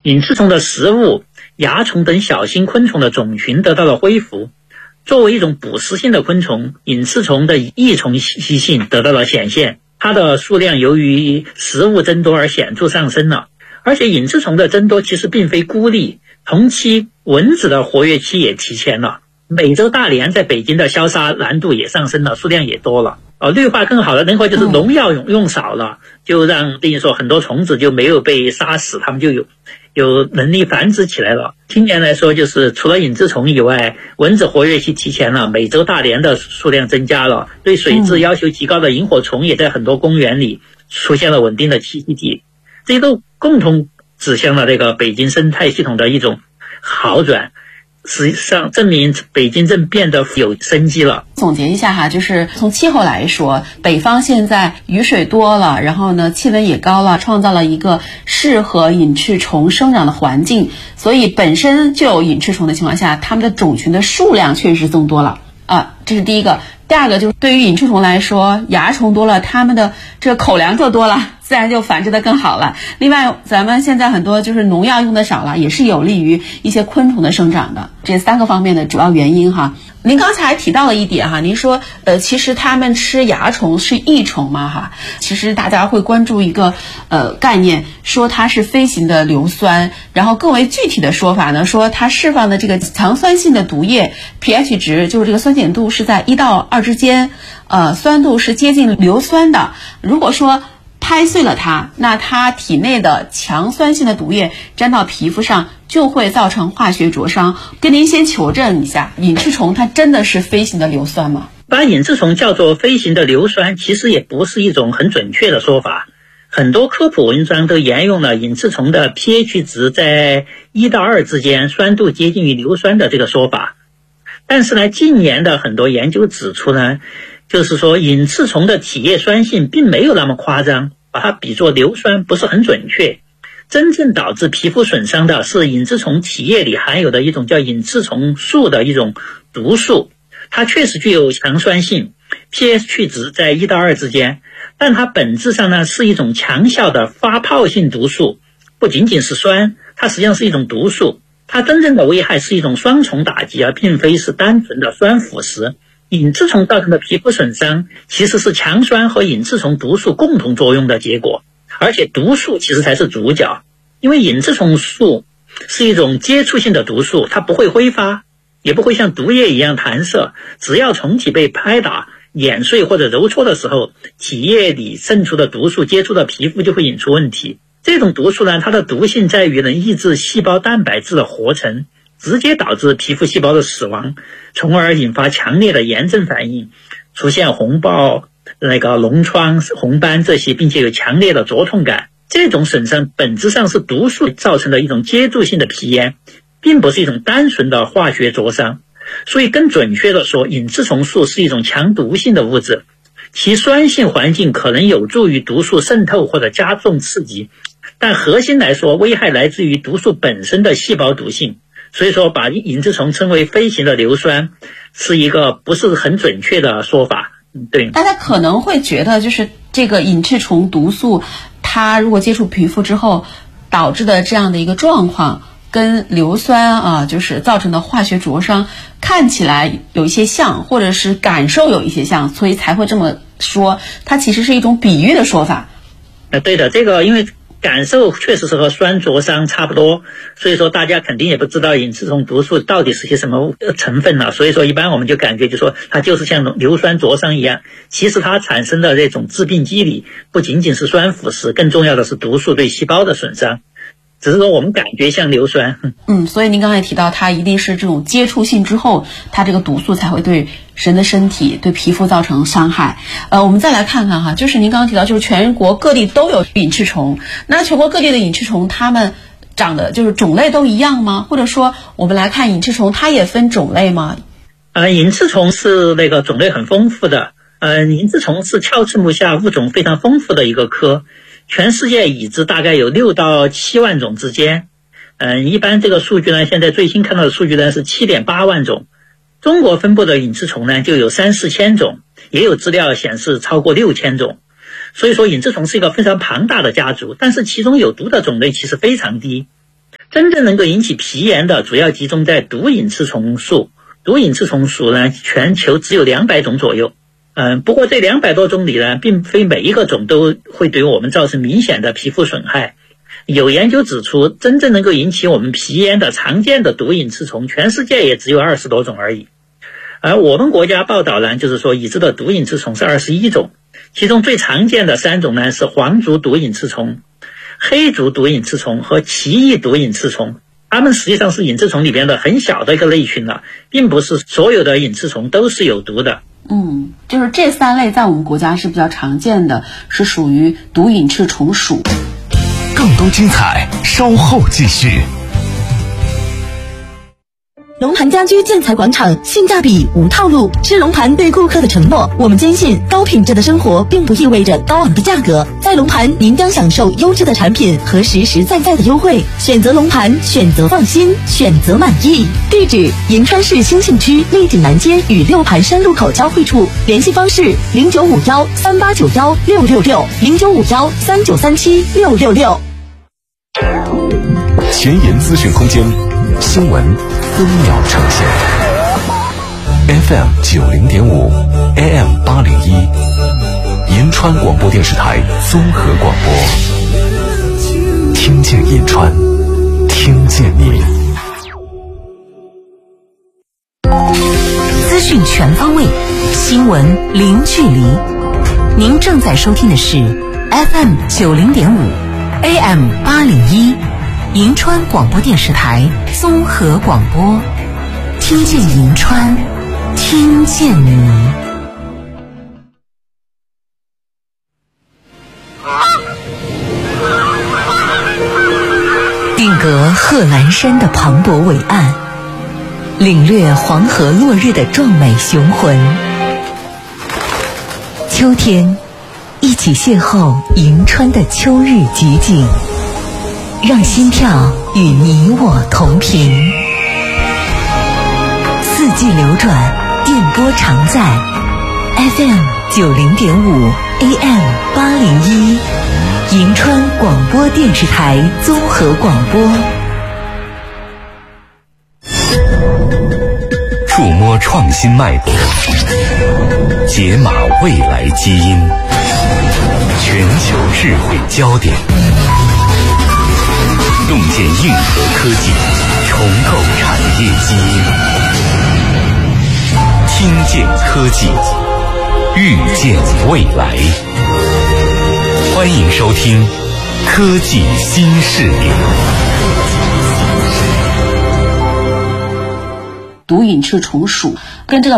隐翅虫的食物、蚜虫等小型昆虫的种群得到了恢复。作为一种捕食性的昆虫，隐翅虫的益虫习性得到了显现，它的数量由于食物增多而显著上升了。而且隐翅虫的增多其实并非孤立，同期蚊子的活跃期也提前了。美洲大蠊在北京的消杀难度也上升了，数量也多了。绿化更好了，那会就是农药用少了，就让等于说很多虫子就没有被杀死，它们就有能力繁殖起来了。今年来说，就是除了隐翅虫以外，蚊子活跃期提前了，美洲大蠊的数量增加了，对水质要求极高的萤火虫也在很多公园里出现了稳定的栖息地，这些都共同指向了这个北京生态系统的一种好转。实际上证明北京正变得有生机了。 总结一下哈，就是从气候来说，北方现在雨水多了，然后呢气温也高了，创造了一个适合隐翅虫生长的环境，所以本身就有隐翅虫的情况下，它们的种群的数量确实增多了这是第一个。第二个就是对于隐翅虫来说，蚜虫多了，它们的这个口粮就多了，自然就繁殖的更好了。另外咱们现在很多就是农药用的少了，也是有利于一些昆虫的生长的，这3个方面的主要原因哈。您刚才还提到了一点哈，您说其实他们吃蚜虫是益虫嘛哈，其实大家会关注一个概念，说它是飞行的硫酸，然后更为具体的说法呢，说它释放的这个强酸性的毒液 pH 值，就是这个酸碱度是在1到2之间，酸度是接近硫酸的。如果说拍碎了它，那它体内的强酸性的毒液沾到皮肤上就会造成化学灼伤。跟您先求证一下，隐翅虫它真的是飞行的硫酸吗？ 把隐翅虫叫做飞行的硫酸其实也不是一种很准确的说法，很多科普文章都沿用了隐翅虫的 pH 值在1到2之间，酸度接近于硫酸的这个说法。但是呢，近年的很多研究指出呢，就是说隐翅虫的体液酸性并没有那么夸张，把它比作硫酸不是很准确。真正导致皮肤损伤的是隐翅虫体液里含有的一种叫隐翅虫素的一种毒素，它确实具有强酸性， pH 值在1到2之间，但它本质上呢是一种强效的发泡性毒素，不仅仅是酸，它实际上是一种毒素。它真正的危害是一种双重打击，而并非是单纯的酸腐蚀。隐翅虫造成的皮肤损伤其实是强酸和隐翅虫毒素共同作用的结果，而且毒素其实才是主角。因为隐翅虫素是一种接触性的毒素，它不会挥发，也不会像毒液一样弹射，只要虫体被拍打、碾碎或者揉搓的时候，体液里渗出的毒素接触到皮肤就会引出问题。这种毒素呢，它的毒性在于能抑制细胞蛋白质的活成，直接导致皮肤细胞的死亡，从而引发强烈的炎症反应，出现红爆、脓疮、红斑这些，并且有强烈的灼痛感。这种损伤本质上是毒素造成的一种接触性的皮炎，并不是一种单纯的化学灼伤。所以更准确的说，隐翅虫素是一种强毒性的物质，其酸性环境可能有助于毒素渗透或者加重刺激，但核心来说，危害来自于毒素本身的细胞毒性。所以说把隐翅虫称为飞行的硫酸是一个不是很准确的说法。对， 大家可能会觉得就是这个隐翅虫毒素它如果接触皮肤之后导致的这样的一个状况跟硫酸就是造成的化学灼伤看起来有一些像，或者是感受有一些像，所以才会这么说，它其实是一种比喻的说法。 对的，这个因为感受确实是和酸灼伤差不多，所以说大家肯定也不知道隐翅虫毒素到底是些什么成分了，所以说一般我们就感觉就说它就是像硫酸灼伤一样，其实它产生的这种致病机理不仅仅是酸腐蚀，更重要的是毒素对细胞的损伤，只是说我们感觉像硫酸。 所以您刚才提到它一定是这种接触性之后，它这个毒素才会对人的身体、对皮肤造成伤害。我们再来看看哈，就是您刚刚提到，就是全国各地都有隐翅虫，那全国各地的隐翅虫它们长的就是种类都一样吗？或者说我们来看隐翅虫它也分种类吗？ 隐翅虫是种类很丰富的，隐翅虫是鞘翅目下物种非常丰富的一个科，全世界已知大概有6到7万种之间。一般这个数据呢，现在最新看到的数据呢是7.8万种。中国分布的隐翅虫呢就有3、4千种，也有资料显示超过6000种。所以说隐翅虫是一个非常庞大的家族，但是其中有毒的种类其实非常低。 真正能够引起皮炎的主要集中在毒隐翅虫属。毒隐翅虫属呢，全球只有200种左右。不过这200多种里呢，并非每一个种都会对我们造成明显的皮肤损害。有研究指出，真正能够引起我们皮炎的常见的毒隐翅虫，全世界也只有20多种而已。而我们国家报道呢，就是说已知的毒隐翅虫是21种，其中最常见的3种呢是黄足毒隐翅虫、黑足毒隐翅虫和奇异毒隐翅虫。它们实际上是隐翅虫里边的很小的一个类群了，并不是所有的隐翅虫都是有毒的。 就是这3类在我们国家是比较常见的，是属于毒隐翅虫属。 更多精彩稍后继续。 龙盘家居建材广场，性价比无套路，是龙盘对顾客的承诺。我们坚信，高品质的生活并不意味着高昂的价格。在龙盘，您将享受优质的产品和实实在在的优惠。选择龙盘，选择放心，选择满意。地址：银川市兴庆区丽景南街与六盘山路口交汇处。联系方式：0951389666，0951393766。 前沿资讯空间，新闻分秒呈现。FM 90.5 AM 801，银川广播电视台综合广播。听见银川，听见你。 资讯全方位，新闻零距离。您正在收听的是 FM 90.5 AM 801。银川广播电视台综合广播，听见银川，听见你。定格贺兰山的磅礴伟岸，领略黄河落日的壮美雄浑。秋天，一起邂逅银川的秋日极景，让心跳与你我同频。四季流转，电波常在。FM 90.5 AM 801，银川广播电视台综合广播。 触摸创新脉搏，解码未来基因，全球智慧焦点。洞见硬核科技，重构产业基因，听见科技，预见未来。欢迎收听《科技新视野》。 毒隐翅虫属跟这个